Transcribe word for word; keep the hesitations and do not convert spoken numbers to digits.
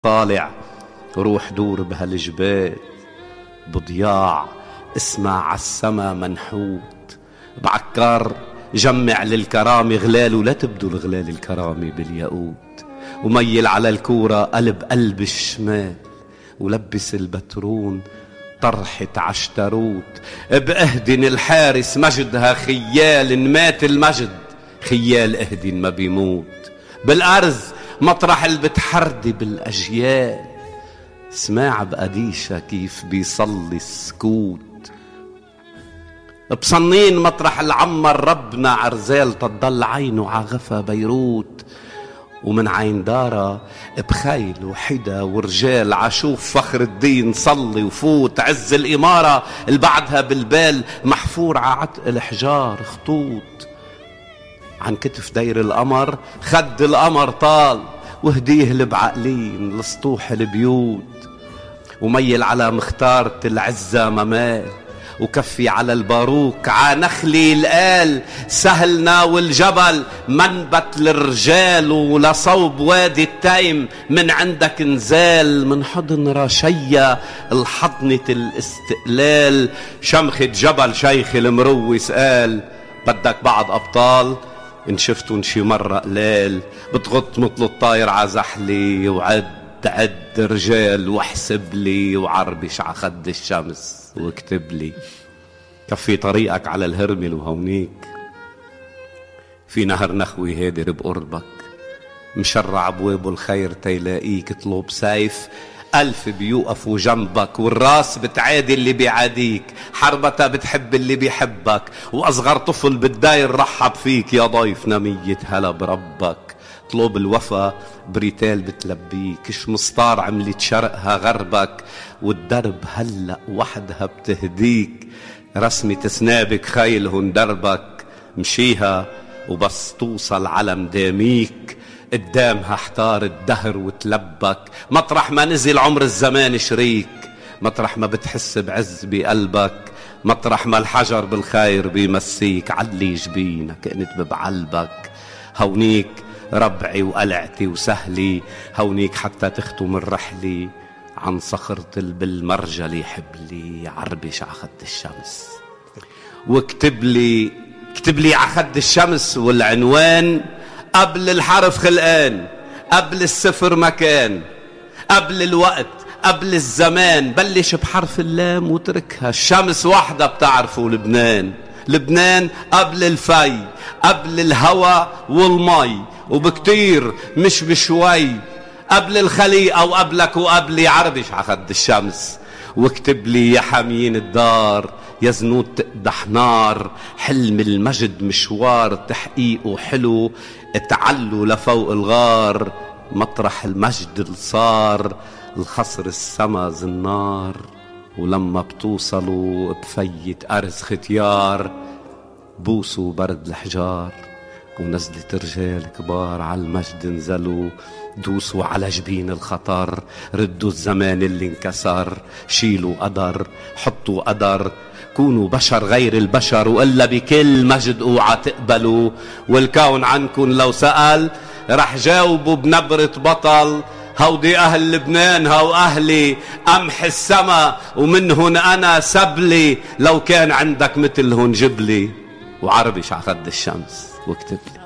طالع روح دور بهالجبال بضياع، اسمع عالسما منحوت بعكار، جمع للكرامة غلال ولا تبدو الغلال الكرامة بالياقوت، وميل على الكورة قلب قلب الشمال، ولبس البترون طرحة عشتروت، بأهدن الحارس مجدها خيال، إن مات المجد خيال أهدن ما بيموت، بالأرز مطرح اللي بتحردي بالأجيال، سماع بقديشة كيف بيصلي السكوت، بصنين مطرح العمر ربنا عرزال تضل عينه عغفى بيروت، ومن عين دارة بخيل وحدا ورجال عشوف فخر الدين صلي وفوت، عز الإمارة اللي بعدها بالبال محفور ععتق الحجار خطوط، عن كتف دير القمر خد القمر طال، وهديه لبعقلين لسطوح البيوت، وميل على مختارة العزة ممال، وكفي على الباروك عانخلي القال، سهلنا والجبل منبت للرجال، ولصوب وادي التيم من عندك نزال، من حضن رشية الحضنة الاستقلال، شمخة جبل شيخ المروس قال بدك بعض أبطال إن شفتوا شي مرة قلال، بتغط مثل الطاير عزحلي وعد عد رجال، واحسب لي وعربش عخد الشمس واكتب لي، كفي طريقك على الهرمل وهونيك في نهر نخوي هادر بقربك، مشرع ابواب الخير تيلاقيك، طلب سيف ألف بيوقفوا جنبك، والراس بتعادي اللي بيعاديك، حربتها بتحب اللي بيحبك، وأصغر طفل بالداير رحب فيك يا ضيف نمية هلا بربك، طلب الوفا بريتال بتلبيك، شمسطار عملت شرقها غربك، والدرب هلأ وحدها بتهديك، رسمة سنابك خيلهن دربك، مشيها وبس توصل على مداميك، قدامها احتار الدهر وتلبك، مطرح ما نزل عمر الزمان شريك، مطرح ما بتحس بعز بقلبك، مطرح ما الحجر بالخير بيمسيك، علي جبينك انت بعلبك، هونيك ربعي وقلعتي وسهلي، هونيك حتى تختم الرحلة عن صخرة بالمرجلي، حبلي عربش عخد الشمس واكتب لي، اكتب لي عخد الشمس، والعنوان قبل الحرف خلقان، قبل الصفر مكان، قبل الوقت، قبل الزمان، بلش بحرف اللام وتركها، الشمس وحدة بتعرفوا لبنان، لبنان قبل الفي، قبل الهوى والمي، وبكتير مش بشوي، قبل الخليقة وقبلك وقبلي، عربش عخد الشمس واكتب لي يا حاميين الدار، يا زنود تقدح نار، حلم المجد مشوار تحقيقه حلو، اتعلوا لفوق الغار، مطرح المجد اللي صار الخصر السما زنار، ولما بتوصلوا بفيت أرز ختيار، بوسوا برد الحجار، ونزلت رجال كبار على المجد نزلوا، دوسوا على جبين الخطر، ردوا الزمان اللي انكسر، شيلوا قدر حطوا قدر، كونوا بشر غير البشر، وإلا بكل مجد اوعى تقبلوا، والكون عنكن لو سأل رح جاوبوا بنبرة بطل، هودي أهل لبنان هو أهلي، أمح السما ومنهن أنا سبلي، لو كان عندك مثلهن جبلي، وعربش عخد الشمس واكتب لي.